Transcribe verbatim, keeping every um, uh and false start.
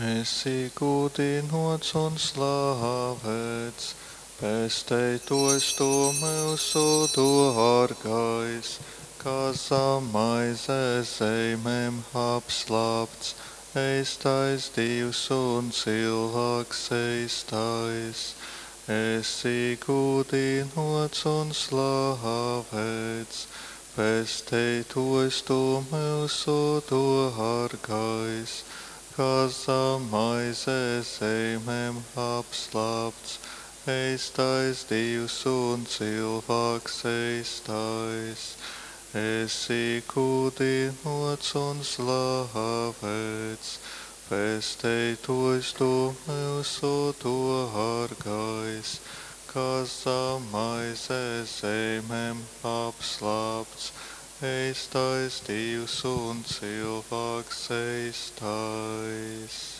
Esi godinots un slavēts, pesteitos tu mūsu dārgais, kas zamaize zeimēm apslāpts, eistais Dievs un cilvēks eistais. Esi godinots un slavēts, pesteitos tu mūsu dārgais, kas zamaize zeimēm apslāpts, eistais Dievs un cilvēks eistais. Esi godinots un slavēts, pesteitos tu mūsu dārgais, kas zamaize zeimēm apslāpts, eistais Dievs un cilvēks eistais.